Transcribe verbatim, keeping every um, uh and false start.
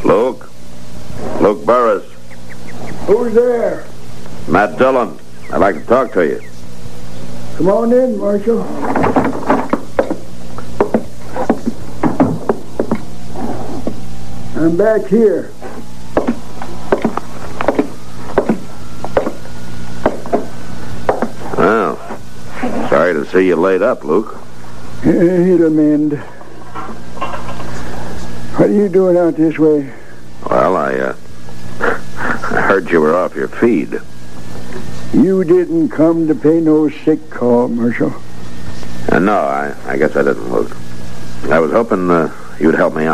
Luke? Luke Burris. Who's there? Matt Dillon. I'd like to talk to you. Come on in, Marshal. I'm back here. Well, sorry to see you laid up, Luke. It'll mend. What are you doing out this way? Well, I, uh, I heard you were off your feed. You didn't come to pay no sick call, Marshal. Uh, no, I, I guess I didn't, Luke. I was hoping uh, you'd help me out.